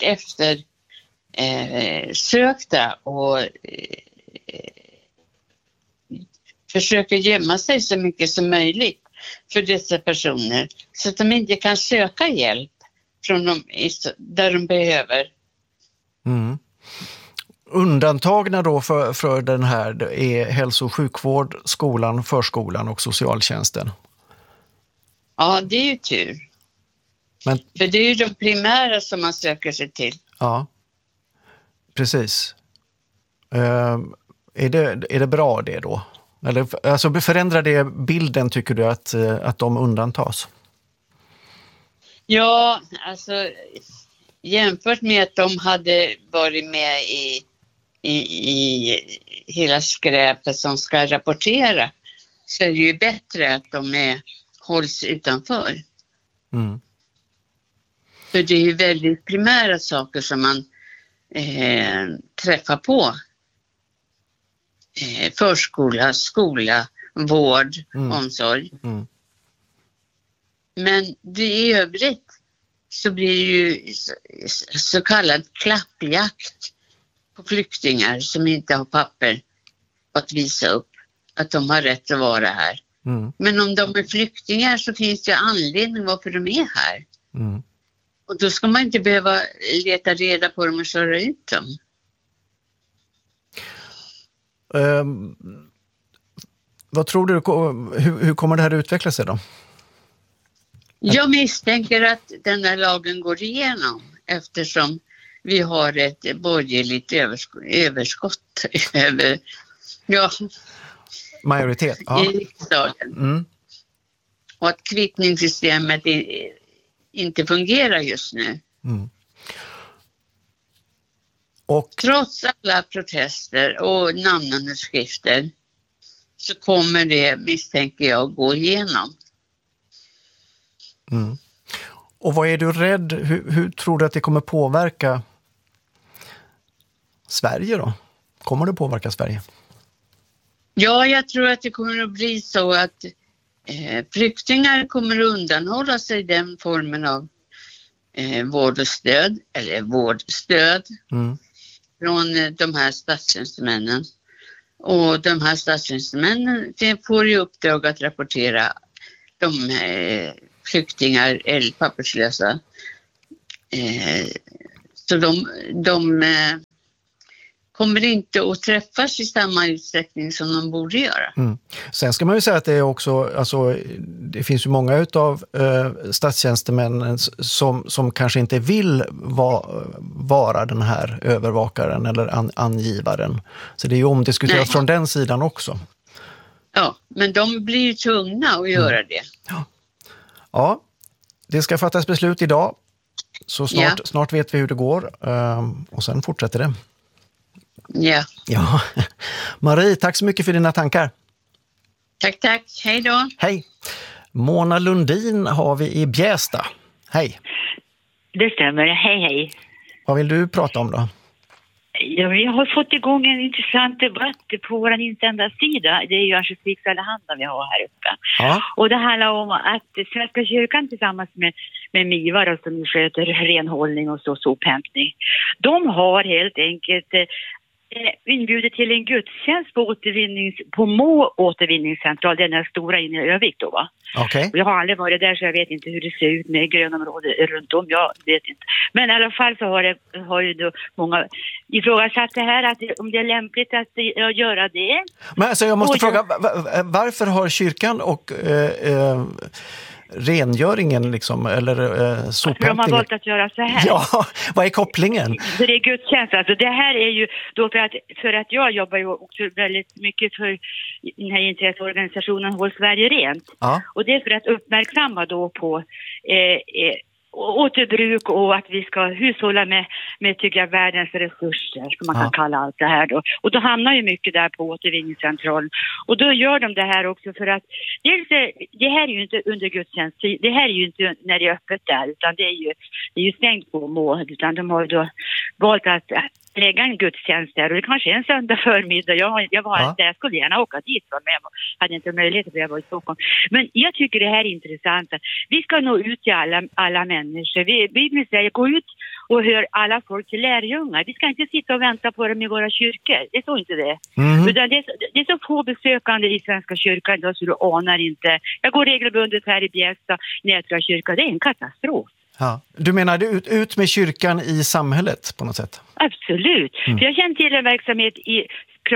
eftersökta och försöker gömma sig så mycket som möjligt för dessa personer så att de inte kan söka hjälp från där de behöver. Undantagna då för den här är hälso- och sjukvård, skolan, förskolan och socialtjänsten. Ja, det är ju tur. För det är ju de primära som man söker sig till. Ja, precis. Är det bra det då? Eller, alltså förändrar det bilden, tycker du, att de undantas? Ja, alltså jämfört med att de hade varit med i hela skräpet som ska rapportera, så är det ju bättre att de hålls utanför. För det är ju väldigt primära saker som man träffar på. Förskola, skola, vård, omsorg. Men det i övrigt så blir det ju så kallad klappjakt på flyktingar som inte har papper att visa upp att de har rätt att vara här. Men om de är flyktingar så finns det anledning varför de är här. Och då ska man inte behöva leta reda på dem och köra ut dem. Vad tror du, hur kommer det här utveckla sig då? Jag misstänker att den här lagen går igenom eftersom vi har ett borgerligt överskott över majoritet i riksdagen. Och att kvittningssystemet inte fungerar just nu. Och trots alla protester och namnunderskrifter så kommer det, misstänker jag, gå igenom. Och vad är du rädd? Hur tror du att det kommer påverka Sverige då? Kommer det påverka Sverige? Ja, jag tror att det kommer att bli så att flyktingar kommer att undanhålla sig den formen av vårdstöd från de här statstjänstemännen. Och de här statstjänstemännen får i uppdrag att rapportera de flyktingar eller papperslösa. Så de kommer inte att träffas i samma utsträckning som de borde göra. Sen ska man ju säga att det är också, alltså, det finns ju många utav statstjänstemännen som kanske inte vill vara den här övervakaren eller angivaren. Så det är ju omdiskuterat från den sidan också. Ja, men de blir ju tvungna att göra det. Ja, det ska fattas beslut idag. Så snart vet vi hur det går. Och sen fortsätter det. Ja. Marie, tack så mycket för dina tankar. Tack. Hej då. Hej. Mona Lundin har vi i Bjästa. Hej. Det stämmer. Hej. Vad vill du prata om då? Ja, vi har fått igång en intressant debatt på vår insändarsida. Det är ju Örnsköldsviks Allehanda vi har här uppe. Ja. Och det handlar om att Svenska kyrkan tillsammans med MIVAR som sköter renhållning och sophämtning. De har helt enkelt inbjudit till en gudstjänst på Må återvinningscentral, den här stora inne i Övik då, va? Okay. Jag har aldrig varit där så jag vet inte hur det ser ut med grönområdet runt om, jag vet inte. Men i alla fall så har ju då många ifrågasatt det här, att om det är lämpligt att göra det. Men alltså jag måste fråga, varför har kyrkan och rengöringen liksom, eller sophämtningen. De har valt att göra så här. Ja, vad är kopplingen? Det är gudstjänst. Alltså det här är ju då för att jag jobbar ju också väldigt mycket för den här intresseorganisationen Håll Sverige Rent. Ja. Och det är för att uppmärksamma då på återbruk och att vi ska hushålla med tycker jag, världens resurser, som man kan kalla allt det här då. Och då hamnar ju mycket där på återvinningscentralen. Och då gör de det här också för att det här är ju inte under gudstjänst, det här är ju inte när det är öppet där, utan det är ju stängt på Må, utan de har ju då valt att lägga en gudstjänst där, och det kanske är en söndag förmiddag. Jag var där, jag skulle gärna åka dit, men jag hade inte möjlighet för jag var i Stockholm. Men jag tycker det här är intressant. Vi ska nå ut till alla människor. Vi säger gå ut och hör alla folk till lärjungar. Vi ska inte sitta och vänta på dem i våra kyrkor. Det är så inte det. Utan det är så få besökande i Svenska kyrkan då, så du anar inte. Jag går regelbundet här i Bjästa, Nätra kyrka. Det är en katastrof. Ja. Du menar ut med kyrkan i samhället på något sätt? Absolut. För jag känner till en verksamhet i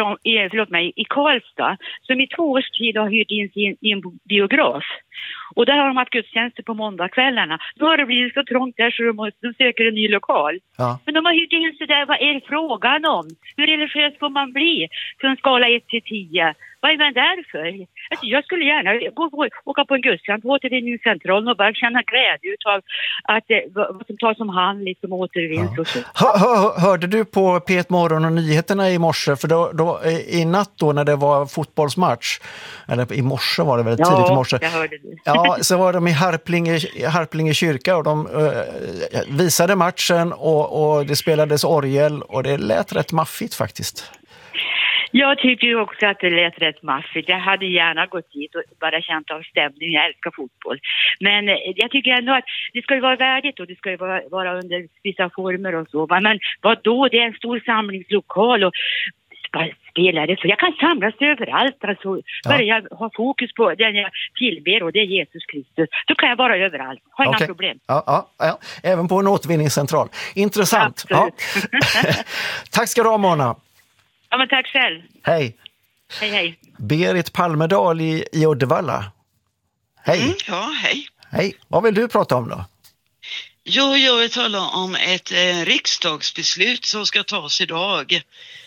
Karlstad som i 2 års tid har hyrt in sin i en biograf. Och där har de haft gudstjänster på måndagskvällarna. Då har det blivit så trångt där så de söker en ny lokal. Ja. Men de har hyrt in sig där. Vad är frågan om? Hur religiös får man bli? Från skala 1 till 10. Vad är man där för? Alltså, jag skulle gärna åka på en gudstjänst på återvinningscentralen och bara känna glädje utav att vad som tas om hand liksom återvinns och så. Hörde du på P1 Morgon och nyheterna i morse? För då, i natt då när det var fotbollsmatch, eller i morse var det väl tidigt i morse. Jag hörde det. Ja, så var de i Harplinge kyrka och de visade matchen och det spelades orgel och det lät rätt maffigt faktiskt. Jag tycker ju också att det lät rätt maffigt. Jag hade gärna gått dit och bara känt av stämning. Jag älskar fotboll. Men jag tycker ändå att det ska ju vara värdigt och det ska ju vara under vissa former och så. Men vadå? Det är en stor samlingslokal och spelare så jag kan samlas överallt. Alltså, bara jag har fokus på den jag tillber och det är Jesus Kristus. Då kan jag vara överallt. Har inga problem. Ja. Även på en återvinningscentral. Intressant. Ja. Tack ska du ha, Mona. Ja, men tack själv. Hej. Hej. Berit Palmedal i Uddevalla. Hej. Ja, hej. Hej. Vad vill du prata om då? Jo, jag vill tala om ett riksdagsbeslut som ska tas idag.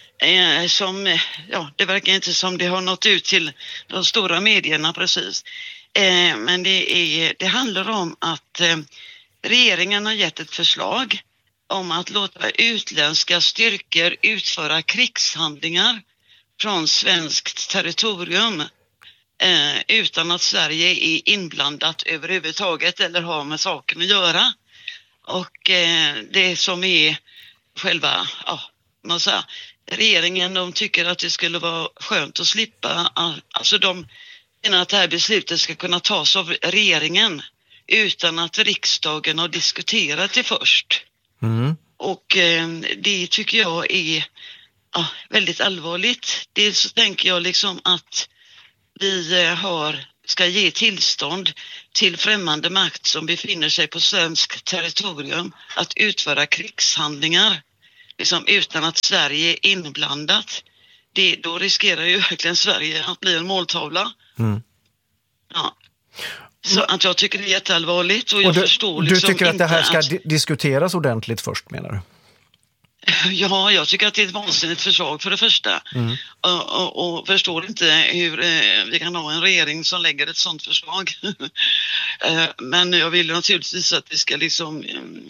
Det verkar inte som det har nått ut till de stora medierna precis. Men det handlar om att regeringen har gett ett förslag om att låta utländska styrkor utföra krigshandlingar från svenskt territorium. utan att Sverige är inblandat överhuvudtaget eller har med saken att göra. Och det som är själva, man säger, regeringen, de tycker att det skulle vara skönt att slippa, alltså de menar att det här beslutet ska kunna tas av regeringen utan att riksdagen har diskuterat det först. Och det tycker jag är väldigt allvarligt. Dels så tänker jag liksom att vi ska ge tillstånd till främmande makt som befinner sig på svensk territorium att utföra krigshandlingar liksom, utan att Sverige är inblandat. Då riskerar ju verkligen Sverige att bli en måltavla. Ja. Så att jag tycker det är jätteallvarligt. Och jag förstår liksom du tycker att det här ska att diskuteras ordentligt först, menar du? Ja, jag tycker att det är ett vansinnigt förslag för det första. Och förstår inte hur vi kan ha en regering som lägger ett sådant förslag. Men jag vill naturligtvis att det ska liksom...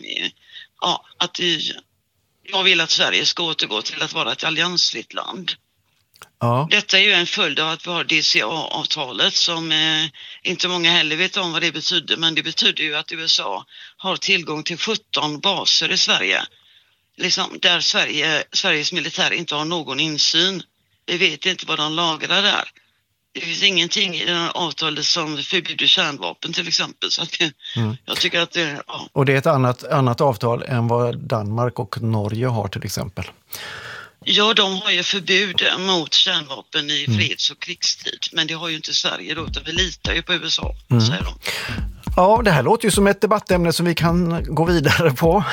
jag vill att Sverige ska återgå till att vara ett alliansfritt land. Ja. Detta är ju en följd av att vi har DCA-avtalet som inte många heller vet om vad det betyder. Men det betyder ju att USA har tillgång till 17 baser i Sverige. Liksom, där Sveriges militär inte har någon insyn. Vi vet inte vad de lagrar där. Det finns ingenting i det här avtalet som förbjuder kärnvapen till exempel. Så att jag tycker att det... Ja. Och det är ett annat avtal än vad Danmark och Norge har till exempel. Ja, de har ju förbud mot kärnvapen i freds- och krigstid. Men det har ju inte Sverige då, utan vi litar ju på USA, säger de. Ja, det här låter ju som ett debattämne som vi kan gå vidare på.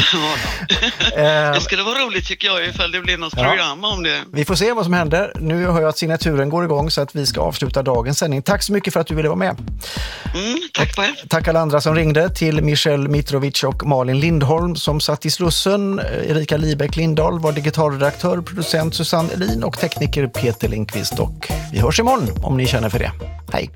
Det skulle vara roligt tycker jag ifall det blir något program om det. Vi får se vad som händer. Nu hör jag att signaturen går igång så att vi ska avsluta dagens sändning. Tack så mycket för att du ville vara med. Tack själv. Tack alla andra som ringde, till Michelle Mitrovic och Malin Lindholm som satt i Slussen. Erika Libeck-Lindahl var digitalredaktör, producent Susanne Elin och tekniker Peter Lindqvist. Och vi hörs imorgon om ni känner för det. Hej!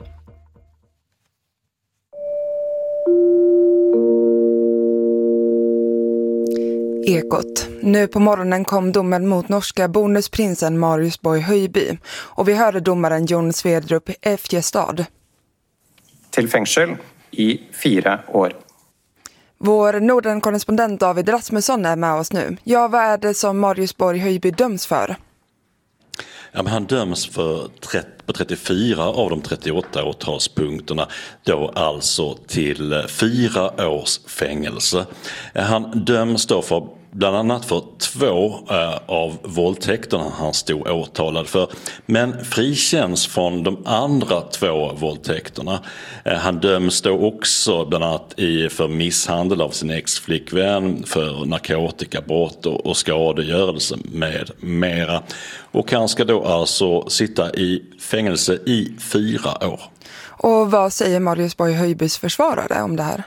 Ekot. Nu på morgonen kom domen mot norska bonusprinsen Marius Borg Høiby och vi hörde domaren Jon Svedrup Fjestad. Till fängelse i 4 år. Vår Norden-korrespondent David Rasmusson är med oss nu. Ja, vad är det som Marius Borg Høiby döms för? Ja, men han döms på 34 av de 38 åtalspunkterna, då alltså till 4 års fängelse. Han döms då för bland annat för 2 av våldtäkterna han stod åtalad för, men frikänns från de andra 2 våldtäkterna. Han döms då också bland annat för misshandel av sin ex-flickvän, för narkotikabrott och skadegörelse med mera. Och han ska då alltså sitta i fängelse i 4 år. Och vad säger Marius Borg Høibys försvarare om det här?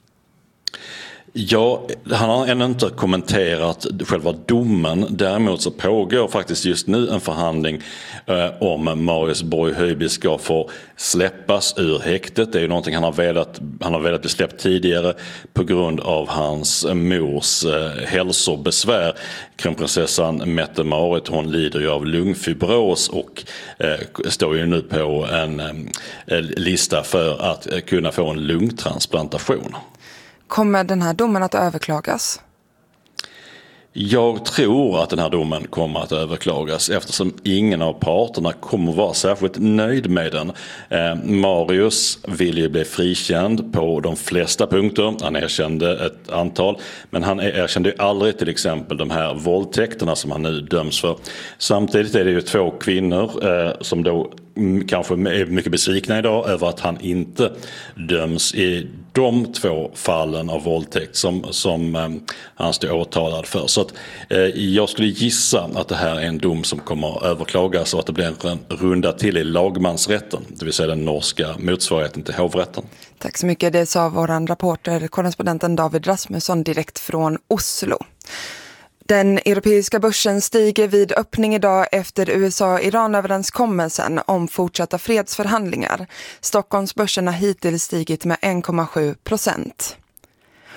Ja, han har ännu inte kommenterat själva domen. Däremot så pågår faktiskt just nu en förhandling om Marius Borg Høiby ska få släppas ur häktet. Det är ju någonting han har velat bli släppt tidigare på grund av hans mors hälsobesvär. Kronprinsessan Mette-Marit, hon lider ju av lungfibros och står ju nu på en lista för att kunna få en lungtransplantation. Kommer den här domen att överklagas? Jag tror att den här domen kommer att överklagas eftersom ingen av parterna kommer att vara särskilt nöjd med den. Marius vill ju bli frikänd på de flesta punkter. Han erkände ett antal, men han erkände ju aldrig till exempel de här våldtäkterna som han nu döms för. Samtidigt är det ju 2 kvinnor som då kanske är mycket besvikna idag över att han inte döms i de 2 fallen av våldtäkt som han står åtalad för. Så att, jag skulle gissa att det här är en dom som kommer att överklagas och att det blir en runda till i lagmansrätten, det vill säga den norska motsvarigheten till hovrätten. Tack så mycket, det sa vår rapporter, korrespondenten David Rasmusson direkt från Oslo. Den europeiska börsen stiger vid öppning idag efter USA-Iran-överenskommelsen om fortsatta fredsförhandlingar. Stockholmsbörsen har hittills stigit med 1,7%.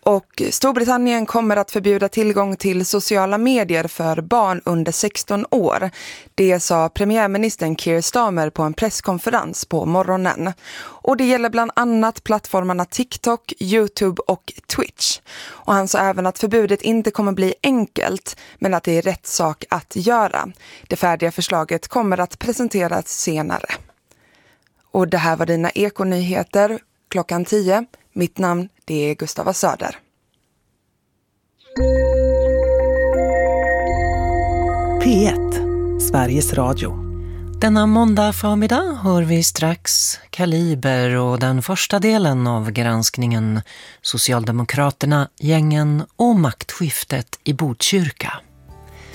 Och Storbritannien kommer att förbjuda tillgång till sociala medier för barn under 16 år. Det sa premiärministern Keir Starmer på en presskonferens på morgonen. Och det gäller bland annat plattformarna TikTok, YouTube och Twitch. Och han sa även att förbudet inte kommer bli enkelt, men att det är rätt sak att göra. Det färdiga förslaget kommer att presenteras senare. Och det här var dina Ekonyheter klockan 10. Mitt namn det är Gustava Söder. P1, Sveriges Radio. Denna måndag förmiddag hör vi strax Kaliber och den första delen av granskningen Socialdemokraterna, gängen och maktskiftet i Botkyrka.